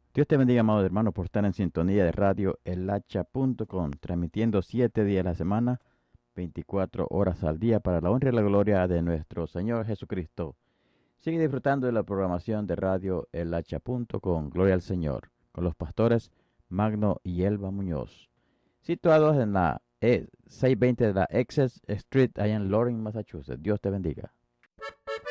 Dios te bendiga, amado hermano, por estar en sintonía de radio elhacha.com, transmitiendo 7 días a la semana, 24 horas al día, para la honra y la gloria de nuestro Señor Jesucristo. Sigue disfrutando de la programación de radio elhacha.com, gloria al Señor, con los pastores Magno y Elba Muñoz, situados en la 620 de la Essex Street, allá en Lawrence, Massachusetts. Dios te bendiga.